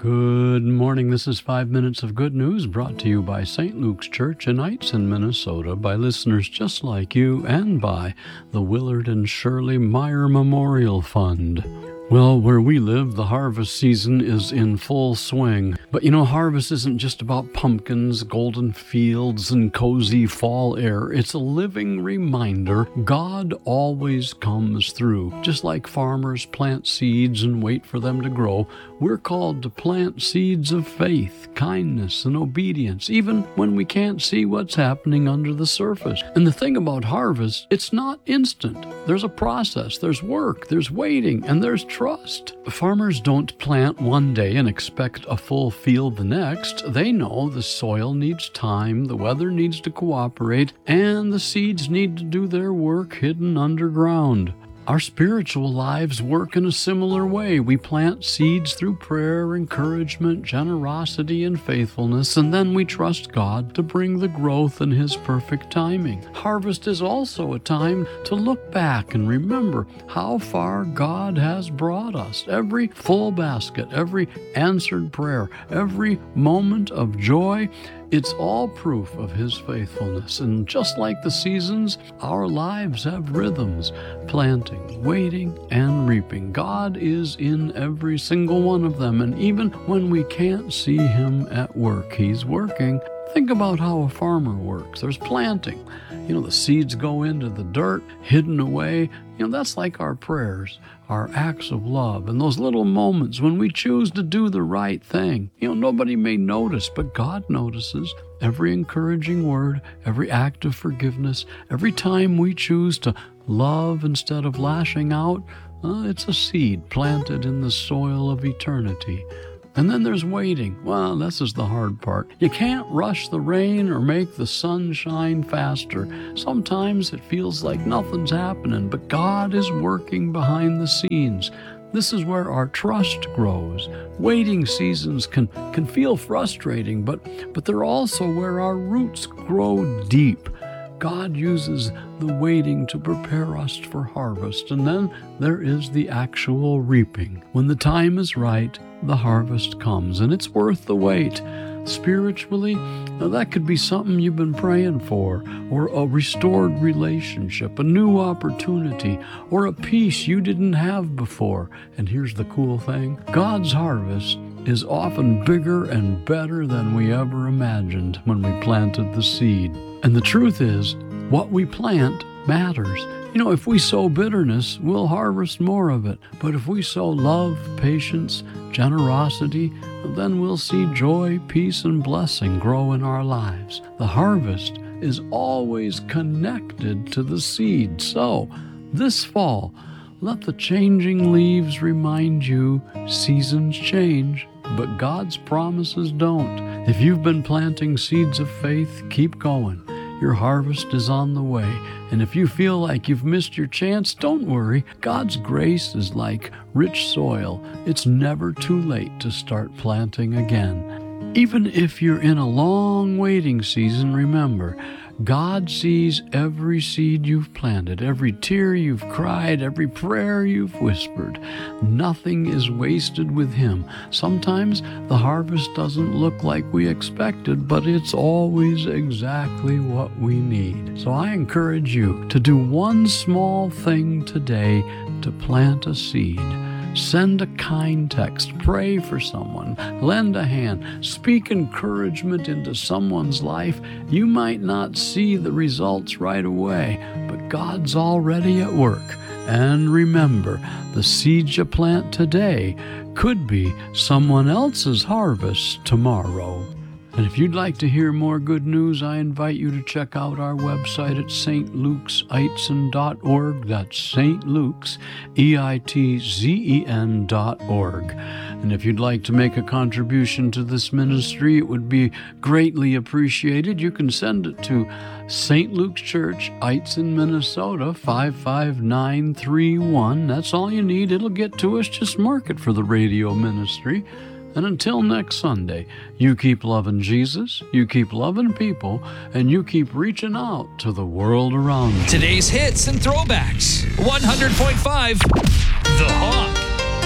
Good morning. This is 5 Minutes of Good News brought to you by St. Luke's Church in Eitzen, Minnesota, by listeners just like you and by the Willard and Shirley Meyer Memorial Fund. Well, where we live, the harvest season is in full swing. But harvest isn't just about pumpkins, golden fields, and cozy fall air. It's a living reminder God always comes through. Just like farmers plant seeds and wait for them to grow, we're called to plant seeds of faith, kindness, and obedience, even when we can't see what's happening under the surface. And the thing about harvest, it's not instant. There's a process, there's work, there's waiting, and there's trust. Farmers don't plant one day and expect a full field the next. They know the soil needs time, the weather needs to cooperate, and the seeds need to do their work hidden underground. Our spiritual lives work in a similar way. We plant seeds through prayer, encouragement, generosity, and faithfulness, and then we trust God to bring the growth in His perfect timing. Harvest is also a time to look back and remember how far God has brought us. Every full basket, every answered prayer, every moment of joy, it's all proof of His faithfulness. And just like the seasons, our lives have rhythms: planting, waiting, and reaping. God is in every single one of them, and even when we can't see Him at work, He's working. Think about how a farmer works. There's planting. The seeds go into the dirt, hidden away. That's like our prayers, our acts of love, and those little moments when we choose to do the right thing. Nobody may notice, but God notices. Every encouraging word, every act of forgiveness, every time we choose to love instead of lashing out, it's a seed planted in the soil of eternity. And then there's waiting. Well, this is the hard part. You can't rush the rain or make the sun shine faster. Sometimes it feels like nothing's happening, but God is working behind the scenes. This is where our trust grows. Waiting seasons can feel frustrating, but they're also where our roots grow deep. God uses the waiting to prepare us for harvest, and then there is the actual reaping. When the time is right, the harvest comes, and it's worth the wait. Spiritually, now that could be something you've been praying for, or a restored relationship, a new opportunity, or a peace you didn't have before. And here's the cool thing: God's harvest is often bigger and better than we ever imagined when we planted the seed. And the truth is, what we plant matters. If we sow bitterness, we'll harvest more of it. But if we sow love, patience, generosity, then we'll see joy, peace, and blessing grow in our lives. The harvest is always connected to the seed. So, this fall, let the changing leaves remind you seasons change, but God's promises don't. If you've been planting seeds of faith, keep going. Your harvest is on the way. And if you feel like you've missed your chance, don't worry. God's grace is like rich soil. It's never too late to start planting again. Even if you're in a long waiting season, remember, God sees every seed you've planted, every tear you've cried, every prayer you've whispered. Nothing is wasted with Him. Sometimes the harvest doesn't look like we expected, but it's always exactly what we need. So I encourage you to do one small thing today to plant a seed. Send a kind text, pray for someone, lend a hand, speak encouragement into someone's life. You might not see the results right away, but God's already at work. And remember, the seeds you plant today could be someone else's harvest tomorrow. And if you'd like to hear more good news, I invite you to check out our website at stlukeseitzen.org. That's St. Luke's, EITZEN.org. And if you'd like to make a contribution to this ministry, it would be greatly appreciated. You can send it to St. Luke's Church, Eitzen, Minnesota, 55931. That's all you need. It'll get to us. Just mark it for the radio ministry. And until next Sunday, you keep loving Jesus, you keep loving people, and you keep reaching out to the world around you. Today's hits and throwbacks. 100.5 The Hawk.